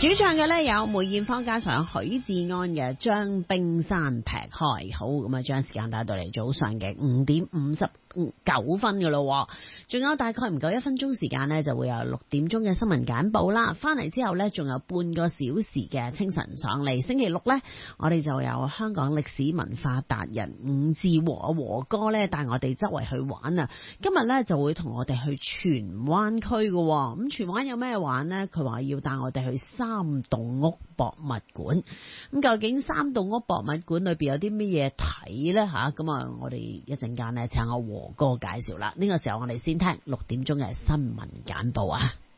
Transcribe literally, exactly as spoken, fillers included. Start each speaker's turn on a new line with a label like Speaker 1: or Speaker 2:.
Speaker 1: 主唱嘅咧有梅艷芳加上許志安嘅將冰山劈開。好，咁啊將時間帶到嚟早上嘅五點五十九分嘅咯，仲有大概唔夠一分鐘時間呢，就會有六點鐘嘅新聞簡報啦。翻嚟之後呢，仲有半個小時嘅清晨上嚟。星期六呢，我哋就有香港歷史文化達人伍志和和哥呢帶我哋周圍去玩啊。今日呢，就會同我哋去荃灣區嘅，咁荃灣有咩玩呢？佢話要帶我哋去三棟屋博物館。咁究竟三棟屋博物館裏邊有啲乜嘢睇呢？吓，咁啊，我哋一陣間呢，請我和哥介紹啦。呢個時候我哋先聽六點鐘嘅新聞簡報啊。